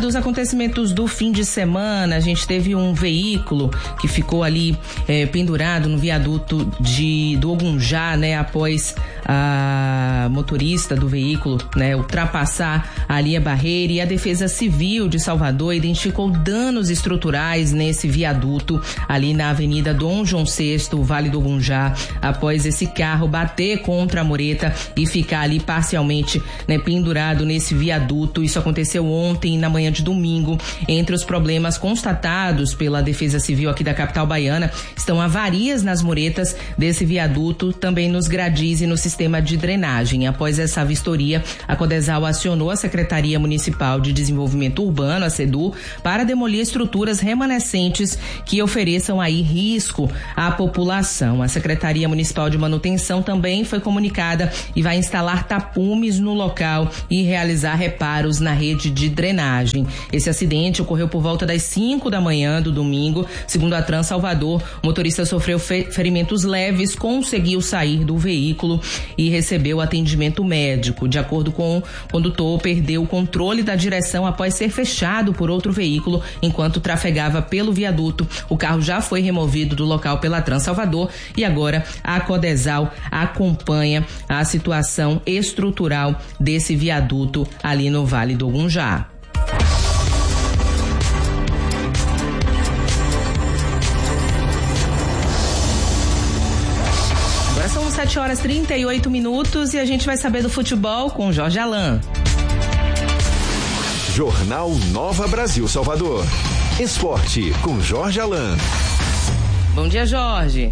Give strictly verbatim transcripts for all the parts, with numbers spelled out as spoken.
dos acontecimentos do fim de semana, a gente teve um veículo que ficou ali é, pendurado no viaduto de, do Ogunjá, né, após a motorista do veículo, né, ultrapassar ali a barreira, e a Defesa Civil de Salvador identificou danos estruturais nesse viaduto ali na Avenida Dom João sexto, Vale do Ogunjá, após esse carro bater contra a mureta e ficar ali parcialmente, né, pendurado nesse viaduto. Isso aconteceu ontem, na manhã de domingo. Entre os problemas constatados pela Defesa Civil aqui da capital baiana estão avarias nas muretas desse viaduto, também nos gradis e no sistema de drenagem. Após essa vistoria, a Codesal acionou a Secretaria Municipal de Desenvolvimento Urbano, a SEDU, para demolir estruturas remanescentes que ofereçam aí risco à população. A Secretaria Municipal de Manutenção também foi comunicada e vai instalar tapumes no local e realizar reparos na rede de drenagem. Esse acidente ocorreu por volta das cinco da manhã do domingo. Segundo a Trans Salvador, o motorista sofreu fe- ferimentos leves, conseguiu sair do veículo e recebeu atendimento médico. De acordo com o condutor, perdeu o controle da direção após ser fechado por outro veículo enquanto trafegava pelo viaduto. O carro já foi removido do local pela Trans Salvador e agora a Codesal acompanha a situação estrutural desse viaduto ali no Vale do Ogunjá. Agora são sete horas e trinta e oito minutos e a gente vai saber do futebol com Jorge Alain. Jornal Nova Brasil Salvador. Esporte com Jorge Alain. Bom dia, Jorge.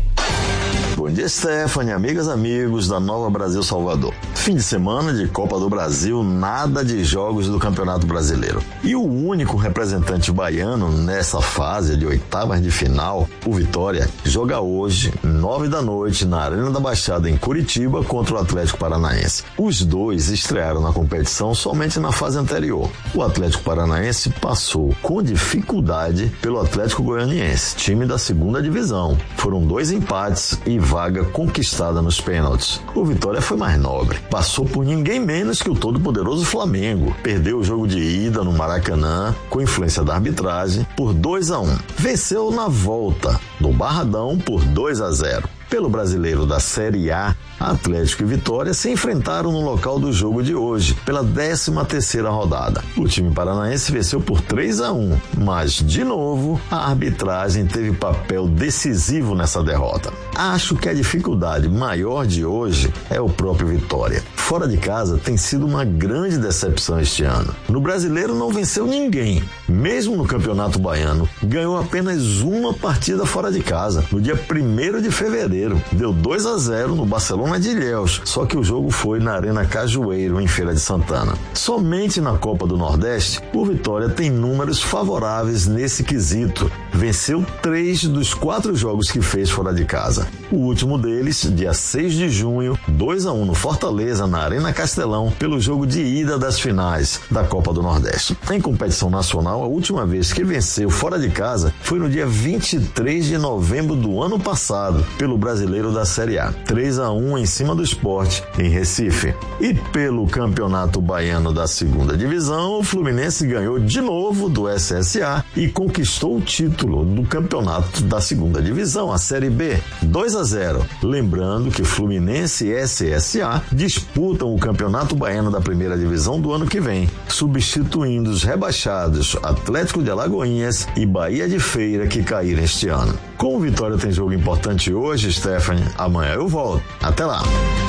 Bom dia, Stephanie, amigas, amigos da Nova Brasil Salvador. Fim de semana de Copa do Brasil, nada de jogos do Campeonato Brasileiro. E o único representante baiano nessa fase de oitavas de final, o Vitória, joga hoje, nove da noite, na Arena da Baixada, em Curitiba, contra o Atlético Paranaense. Os dois estrearam na competição somente na fase anterior. O Atlético Paranaense passou com dificuldade pelo Atlético Goianiense, time da segunda divisão. Foram dois empates e vaga conquistada nos pênaltis. O Vitória foi mais nobre. Passou por ninguém menos que o todo-poderoso Flamengo. Perdeu o jogo de ida no Maracanã, com influência da arbitragem, por dois a um. Venceu na volta, no Barradão, por dois a zero. Pelo Brasileiro da Série A, Atlético e Vitória se enfrentaram no local do jogo de hoje, pela décima terceira rodada. O time paranaense venceu por três a um, mas, de novo, a arbitragem teve papel decisivo nessa derrota. Acho que a dificuldade maior de hoje é o próprio Vitória. Fora de casa tem sido uma grande decepção este ano. No Brasileiro não venceu ninguém. Mesmo no Campeonato Baiano, ganhou apenas uma partida fora de casa, no dia primeiro de fevereiro. Deu dois a zero no Barcelona de Ilhéus, só que o jogo foi na Arena Cajueiro, em Feira de Santana. Somente na Copa do Nordeste, o Vitória tem números favoráveis nesse quesito. Venceu três dos quatro jogos que fez fora de casa. O último deles, dia seis de junho, dois a um no Fortaleza, na Arena Castelão, pelo jogo de ida das finais da Copa do Nordeste. Em competição nacional, a última vez que venceu fora de casa foi no dia vinte e três de novembro do ano passado, pelo Brasileiro da Série A, três a um em cima do Sport, em Recife. E pelo Campeonato Baiano da segunda divisão, o Fluminense ganhou de novo do S S A e conquistou o título do campeonato da segunda divisão, a Série B, dois a zero. Lembrando que Fluminense e S S A disputam o Campeonato Baiano da primeira divisão do ano que vem, substituindo os rebaixados Atlético de Alagoinhas e Bahia de Feira, que caíram este ano. Como o Vitória tem jogo importante hoje, Stephanie, amanhã eu volto. Até lá.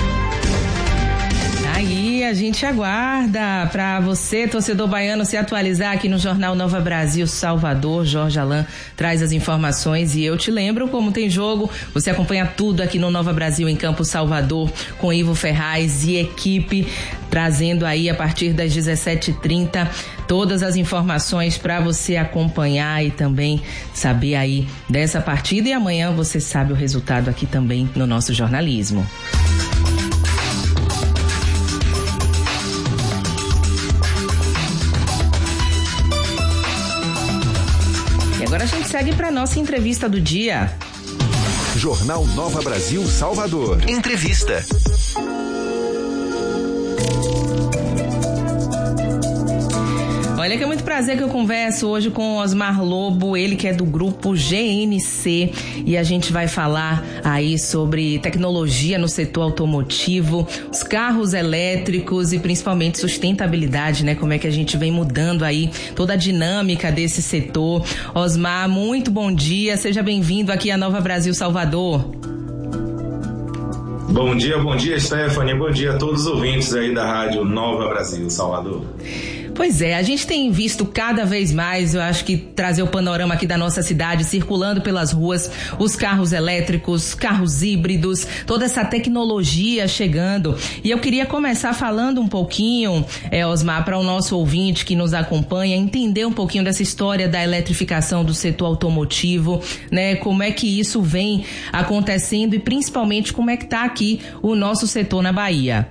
Aí a gente aguarda para você, torcedor baiano, se atualizar aqui no Jornal Nova Brasil Salvador. Jorge Alain traz as informações e eu te lembro, como tem jogo, você acompanha tudo aqui no Nova Brasil em Campo Salvador com Ivo Ferraz e equipe, trazendo aí a partir das dezessete e trinta todas as informações para você acompanhar e também saber aí dessa partida, e amanhã você sabe o resultado aqui também no nosso jornalismo. Agora a gente segue para nossa entrevista do dia. Jornal Nova Brasil Salvador. Entrevista. Olha que é muito prazer que eu converso hoje com Osmar Lobo, ele que é do grupo G N C, e a gente vai falar aí sobre tecnologia no setor automotivo, os carros elétricos e principalmente sustentabilidade, né? Como é que a gente vem mudando aí toda a dinâmica desse setor. Osmar, muito bom dia, seja bem-vindo aqui à Nova Brasil Salvador. Bom dia, bom dia, Stephanie, bom dia a todos os ouvintes aí da Rádio Nova Brasil Salvador. Pois é, a gente tem visto cada vez mais, eu acho que trazer o panorama aqui da nossa cidade, circulando pelas ruas, os carros elétricos, carros híbridos, toda essa tecnologia chegando. E eu queria começar falando um pouquinho, é, Osmar, para o nosso ouvinte que nos acompanha, entender um pouquinho dessa história da eletrificação do setor automotivo, né? Como é que isso vem acontecendo e principalmente como é que está aqui o nosso setor na Bahia.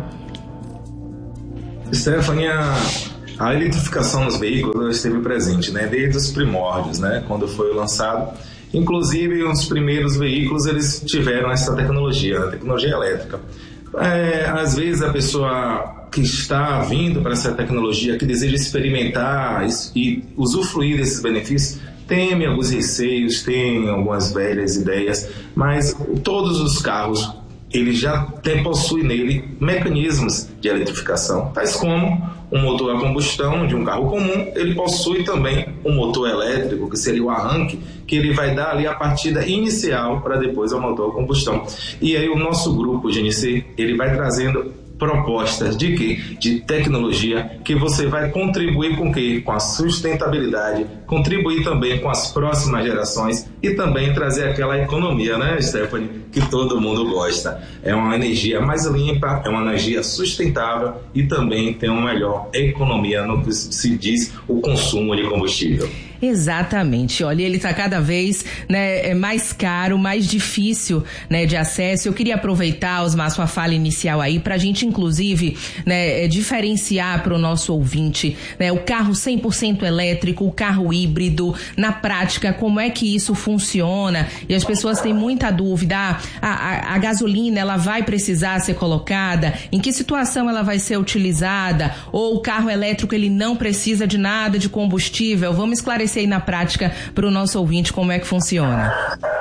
Stephanie, a, a eletrificação nos veículos esteve presente, né, desde os primórdios, né, quando foi lançado. Inclusive, os primeiros veículos eles tiveram essa tecnologia, a tecnologia elétrica. É, às vezes, a pessoa que está vindo para essa tecnologia, que deseja experimentar e usufruir desses benefícios, tem alguns receios, tem algumas velhas ideias, mas todos os carros ele já tem, possui nele mecanismos de eletrificação, tais como um motor a combustão de um carro comum, ele possui também um motor elétrico, que seria o arranque, que ele vai dar ali a partida inicial para depois ao motor a combustão. E aí o nosso grupo G N C, ele vai trazendo propostas de quê? De tecnologia que você vai contribuir com o quê? Com a sustentabilidade, contribuir também com as próximas gerações e também trazer aquela economia, né, Stephanie, que todo mundo gosta. É uma energia mais limpa, é uma energia sustentável e também tem uma melhor economia no que se diz o consumo de combustível. Exatamente, olha, ele está cada vez, né, mais caro, mais difícil, né, de acesso. Eu queria aproveitar, Osmar, sua fala inicial aí, para a gente, inclusive, né, diferenciar para o nosso ouvinte, né, o carro cem por cento elétrico, o carro híbrido, na prática, como é que isso funciona? E as pessoas têm muita dúvida, ah, a, a, a gasolina, ela vai precisar ser colocada? Em que situação ela vai ser utilizada? Ou o carro elétrico, ele não precisa de nada de combustível? Vamos esclarecer aí na prática para o nosso ouvinte como é que funciona.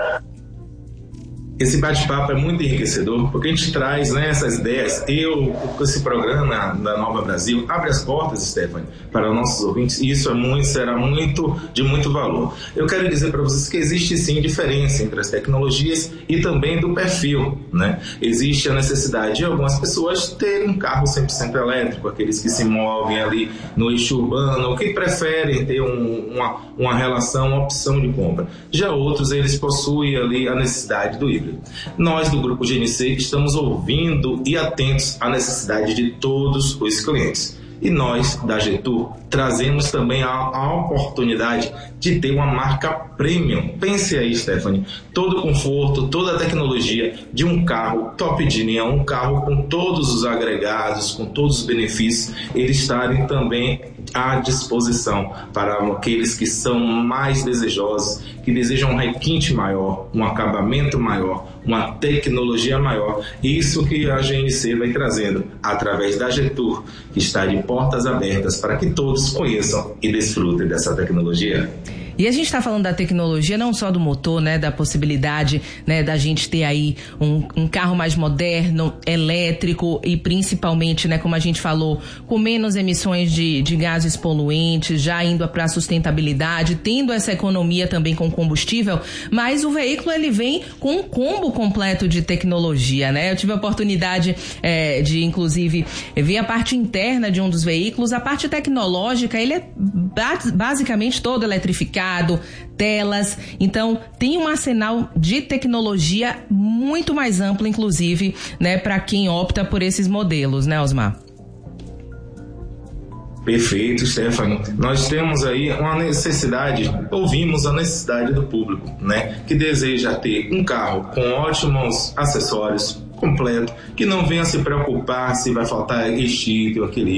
Esse bate-papo é muito enriquecedor, porque a gente traz, né, essas ideias. Eu, com esse programa da Nova Brasil, abre as portas, Stephanie, para os nossos ouvintes, e isso é muito, será muito, de muito valor. Eu quero dizer para vocês que existe sim diferença entre as tecnologias e também do perfil, né? Existe a necessidade de algumas pessoas terem um carro cem por cento elétrico, aqueles que se movem ali no eixo urbano, que preferem ter um, uma, uma relação, uma opção de compra. Já outros, eles possuem ali a necessidade do híbrido. Nós do Grupo G N C estamos ouvindo e atentos à necessidade de todos os clientes. E nós, da Getur, trazemos também a, a oportunidade de ter uma marca premium. Pense aí, Stephanie, todo o conforto, toda a tecnologia de um carro top de linha, um carro com todos os agregados, com todos os benefícios, eles estarem também à disposição para aqueles que são mais desejosos, que desejam um requinte maior, um acabamento maior, uma tecnologia maior. Isso que a G N C vai trazendo através da Getur, que está de portas abertas para que todos conheçam e desfrutem dessa tecnologia. E a gente está falando da tecnologia, não só do motor, né, da possibilidade, né, da gente ter aí um, um carro mais moderno, elétrico e principalmente, né, como a gente falou, com menos emissões de, de gases poluentes, já indo para a sustentabilidade, tendo essa economia também com combustível, mas o veículo ele vem com um combo completo de tecnologia, né? Eu tive a oportunidade é, de, inclusive, ver a parte interna de um dos veículos, a parte tecnológica, ele é basicamente todo eletrificado, telas, então tem um arsenal de tecnologia muito mais amplo, inclusive, né, para quem opta por esses modelos, né, Osmar? Perfeito, Stephanie. Nós temos aí uma necessidade, ouvimos a necessidade do público, né, que deseja ter um carro com ótimos acessórios, completo, que não venha se preocupar se vai faltar este item ou aquele item.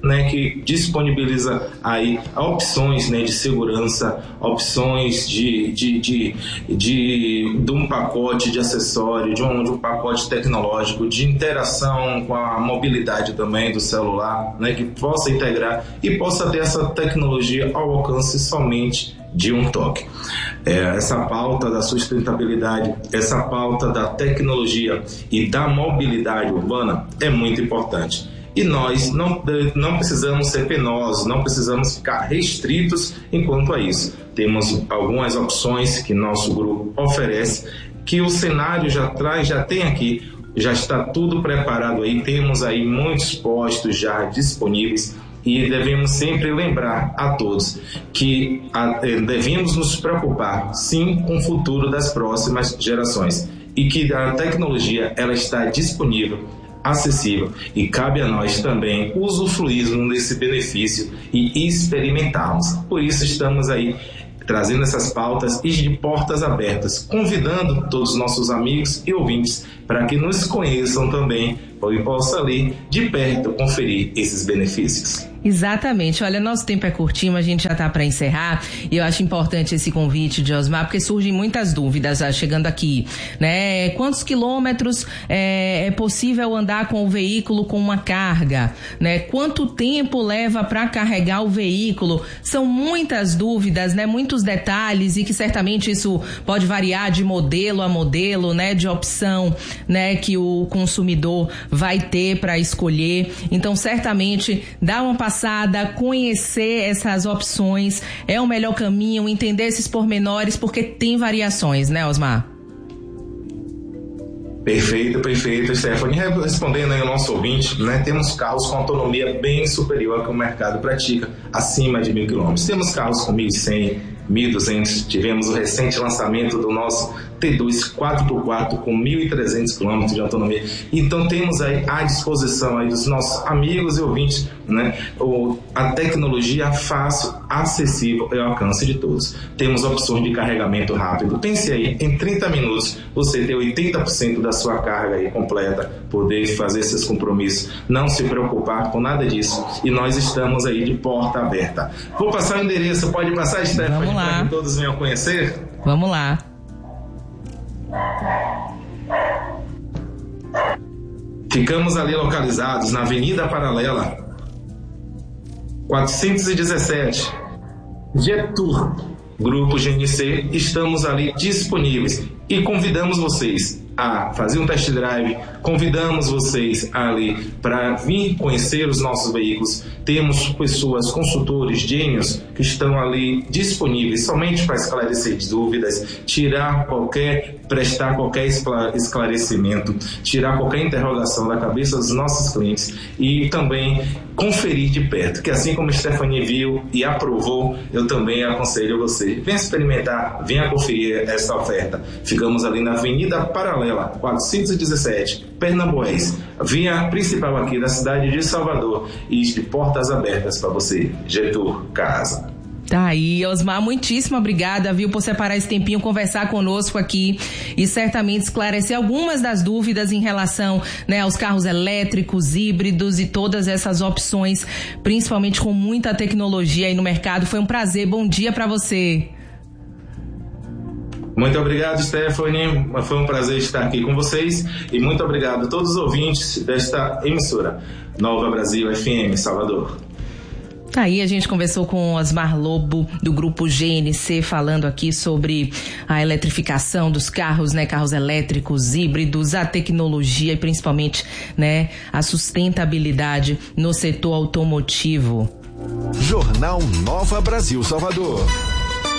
né, que disponibiliza aí opções, né, de segurança, opções de, de, de, de, de um pacote de acessório, de um, de um pacote tecnológico, de interação com a mobilidade também do celular, né, que possa integrar e possa ter essa tecnologia ao alcance somente de um toque. É, essa pauta da sustentabilidade, essa pauta da tecnologia e da mobilidade urbana é muito importante. E nós não, não precisamos ser penosos, não precisamos ficar restritos enquanto a isso. Temos algumas opções que nosso grupo oferece, que o cenário já traz, já tem aqui, já está tudo preparado aí, temos aí muitos postos já disponíveis. E devemos sempre lembrar a todos que a, devemos nos preocupar, sim, com o futuro das próximas gerações e que a tecnologia ela está disponível, acessível e cabe a nós também usufruirmos desse benefício e experimentarmos. Por isso estamos aí trazendo essas pautas e de portas abertas, convidando todos os nossos amigos e ouvintes para que nos conheçam também e possam ali de perto conferir esses benefícios. Exatamente. Olha, nosso tempo é curtinho, a gente já está para encerrar e eu acho importante esse convite de Osmar, porque surgem muitas dúvidas ah, chegando aqui, né? Quantos quilômetros é, é possível andar com o veículo com uma carga, né? Quanto tempo leva para carregar o veículo? São muitas dúvidas, né? Muitos detalhes e que certamente isso pode variar de modelo a modelo, né? De opção, né? Que o consumidor vai ter para escolher. Então, certamente, dá uma passada, conhecer essas opções é o melhor caminho, entender esses pormenores, porque tem variações, né, Osmar? Perfeito, perfeito, Stephanie. Respondendo aí ao nosso ouvinte, né, temos carros com autonomia bem superior ao que o mercado pratica, acima de mil quilômetros. Temos carros com mil e cem, mil e duzentos. Tivemos o recente lançamento do nosso T dois quatro por quatro com mil e trezentos quilômetros de autonomia. Então temos aí à disposição aí dos nossos amigos e ouvintes, né, o, a tecnologia fácil, acessível e ao alcance de todos. Temos opções de carregamento rápido. Pense aí, em trinta minutos você ter oitenta por cento da sua carga aí completa, poder fazer seus compromissos, não se preocupar com nada disso. E nós estamos aí de porta aberta. Vou passar o endereço, pode passar, Stephanie, para que todos venham conhecer? Vamos lá. Ficamos ali localizados na Avenida Paralela quatrocentos e dezessete, Getúlio, Grupo G N C. Estamos ali disponíveis e convidamos vocês a fazer um test drive, convidamos vocês ali para vir conhecer os nossos veículos. Temos pessoas, consultores, gênios que estão ali disponíveis somente para esclarecer dúvidas, tirar qualquer, prestar qualquer esclarecimento, tirar qualquer interrogação da cabeça dos nossos clientes e também conferir de perto, que assim como a Stephanie viu e aprovou, eu também aconselho você. Venha experimentar, venha conferir essa oferta. Ficamos ali na Avenida Paralela, quatrocentos e dezessete, Pernambués, via principal aqui da cidade de Salvador, e de portas abertas para você. Getúlio Casa. Tá aí, Osmar, muitíssimo obrigada, viu, por separar esse tempinho, conversar conosco aqui e certamente esclarecer algumas das dúvidas em relação, né, aos carros elétricos, híbridos e todas essas opções, principalmente com muita tecnologia aí no mercado. Foi um prazer, bom dia para você. Muito obrigado, Stephanie, foi um prazer estar aqui com vocês e muito obrigado a todos os ouvintes desta emissora, Nova Brasil F M, Salvador. Aí a gente conversou com Osmar Lobo, do Grupo G N C, falando aqui sobre a eletrificação dos carros, né, carros elétricos, híbridos, a tecnologia e principalmente, né, a sustentabilidade no setor automotivo. Jornal Nova Brasil Salvador.